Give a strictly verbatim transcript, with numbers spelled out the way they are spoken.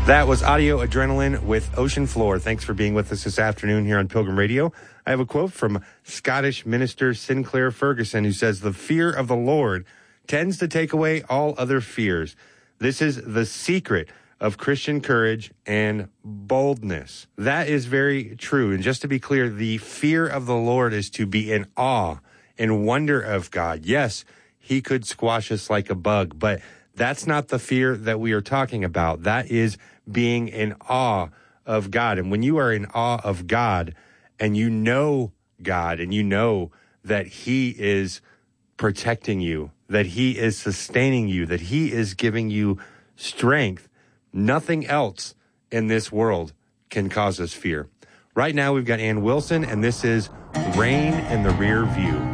That was Audio Adrenaline with Ocean Floor. Thanks for being with us this afternoon here on Pilgrim Radio. I have a quote from Scottish minister Sinclair Ferguson, who says, "The fear of the Lord tends to take away all other fears. This is the secret of Christian courage and boldness." That is very true. And just to be clear, the fear of the Lord is to be in awe and wonder of God. Yes, he could squash us like a bug, but that's not the fear that we are talking about. That is being in awe of God. And when you are in awe of God and you know God and you know that he is protecting you, that he is sustaining you, that he is giving you strength, nothing else in this world can cause us fear. Right now, we've got Ann Wilson, and this is Rain in the Rear View.